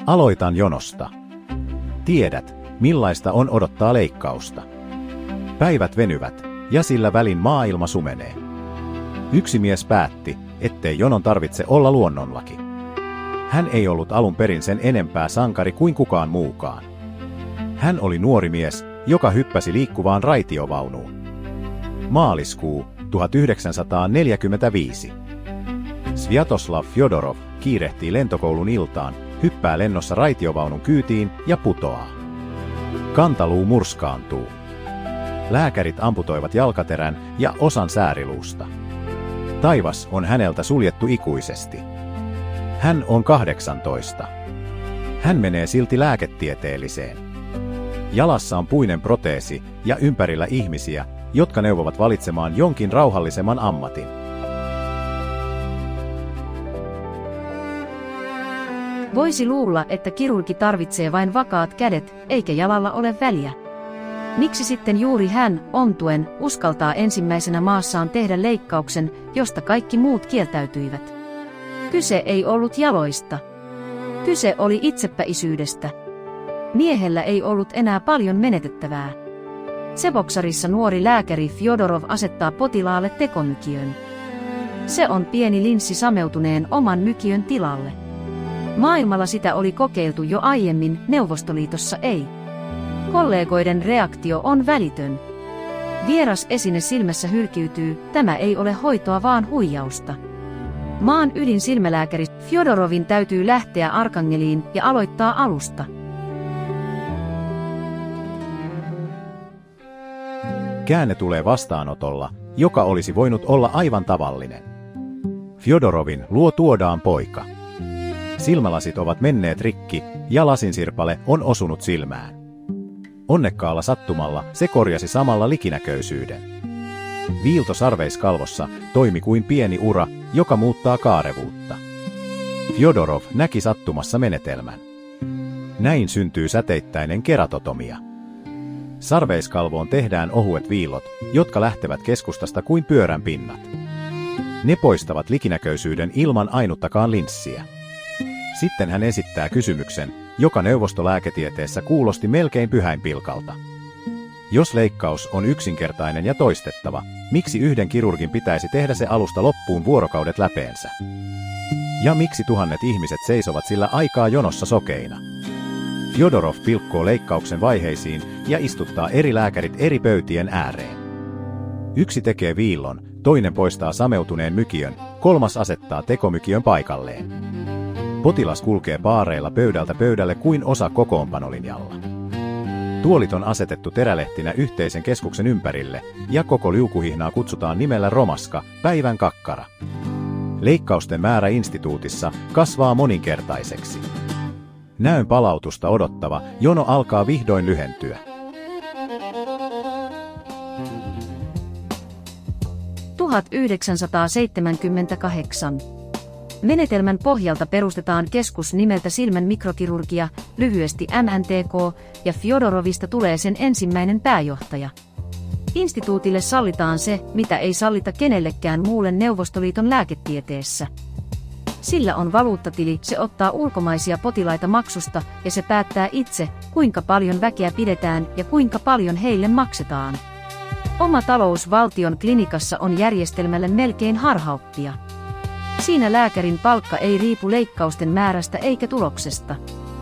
Aloitan jonosta. Tiedät, millaista on odottaa leikkausta. Päivät venyvät, ja sillä välin maailma sumenee. Yksi mies päätti, ettei jonon tarvitse olla luonnonlaki. Hän ei ollut alun perin sen enempää sankari kuin kukaan muukaan. Hän oli nuori mies, joka hyppäsi liikkuvaan raitiovaunuun. Maaliskuu 1945. Sviatoslav Fjodorov kiirehtii lentokoulun iltaan, hyppää lennossa raitiovaunun kyytiin ja putoaa. Kantaluu murskaantuu. Lääkärit amputoivat jalkaterän ja osan sääriluusta. Taivas on häneltä suljettu ikuisesti. Hän on 18. Hän menee silti lääketieteelliseen. Jalassa on puinen proteesi ja ympärillä ihmisiä, jotka neuvovat valitsemaan jonkin rauhallisemman ammatin. Voisi luulla, että kirurgi tarvitsee vain vakaat kädet, eikä jalalla ole väliä. Miksi sitten juuri hän, ontuen, uskaltaa ensimmäisenä maassaan tehdä leikkauksen, josta kaikki muut kieltäytyivät? Kyse ei ollut jaloista. Kyse oli itsepäisyydestä. Miehellä ei ollut enää paljon menetettävää. Seboksarissa nuori lääkäri Fjodorov asettaa potilaalle tekomykiön. Se on pieni linssi sameutuneen oman mykiön tilalle. Maailmalla sitä oli kokeiltu jo aiemmin, Neuvostoliitossa ei. Kollegoiden reaktio on välitön. Vieras esine silmässä hylkiytyy, tämä ei ole hoitoa vaan huijausta. Maan ydinsilmälääkäri Fjodorovin täytyy lähteä Arkangeliin ja aloittaa alusta. Käänne tulee vastaanotolla, joka olisi voinut olla aivan tavallinen. Fjodorovin luo tuodaan poika. Silmälasit ovat menneet rikki ja lasinsirpale on osunut silmään. Onnekkaalla sattumalla se korjasi samalla likinäköisyyden. Viilto sarveiskalvossa toimi kuin pieni ura, joka muuttaa kaarevuutta. Fjodorov näki sattumassa menetelmän. Näin syntyy säteittäinen keratotomia. Sarveiskalvoon tehdään ohuet viillot, jotka lähtevät keskustasta kuin pyörän pinnat. Ne poistavat likinäköisyyden ilman ainuttakaan linssiä. Sitten hän esittää kysymyksen, joka neuvostolääketieteessä kuulosti melkein pyhäinpilkalta. Jos leikkaus on yksinkertainen ja toistettava, miksi yhden kirurgin pitäisi tehdä se alusta loppuun vuorokaudet läpeensä? Ja miksi tuhannet ihmiset seisovat sillä aikaa jonossa sokeina? Fjodorov pilkkoo leikkauksen vaiheisiin ja istuttaa eri lääkärit eri pöytien ääreen. Yksi tekee viillon, toinen poistaa sameutuneen mykiön, kolmas asettaa tekomykiön paikalleen. Potilas kulkee paareilla pöydältä pöydälle kuin osa kokoonpanolinjalla. Tuolit on asetettu terälehtinä yhteisen keskuksen ympärille, ja koko liukuhihnaa kutsutaan nimellä Romaska, päivän kakkara. Leikkausten määrä instituutissa kasvaa moninkertaiseksi. Näön palautusta odottava jono alkaa vihdoin lyhentyä. 1978. Menetelmän pohjalta perustetaan keskus nimeltä silmän mikrokirurgia, lyhyesti MNTK, ja Fjodorovista tulee sen ensimmäinen pääjohtaja. Instituutille sallitaan se, mitä ei sallita kenellekään muulle Neuvostoliiton lääketieteessä. Sillä on valuuttatili, se ottaa ulkomaisia potilaita maksusta ja se päättää itse, kuinka paljon väkeä pidetään ja kuinka paljon heille maksetaan. Oma talous valtion klinikassa on järjestelmälle melkein harhaoppia. Siinä lääkärin palkka ei riipu leikkausten määrästä eikä tuloksesta.